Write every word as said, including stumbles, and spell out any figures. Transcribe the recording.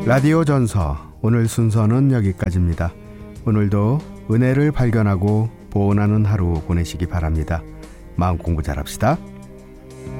라디오 전서 오늘 순서는 여기까지입니다. 오늘도 은혜를 발견하고 보온하는 하루 보내시기 바랍니다. 마음 공부 잘합시다.